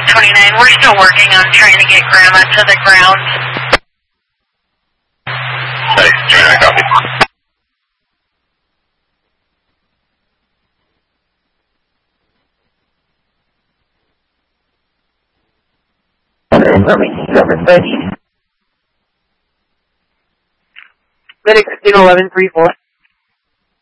29, we're still working on trying to get Grandma to the ground. Hey, 29, copy. Medic 161134.